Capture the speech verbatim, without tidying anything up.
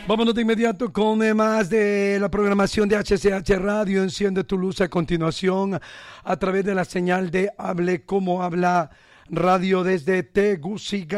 Vámonos de inmediato con eh, más de la programación de H C H Radio. Enciende tu luz a continuación a través de la señal de Hable Como Habla Radio desde Tegucigalpa.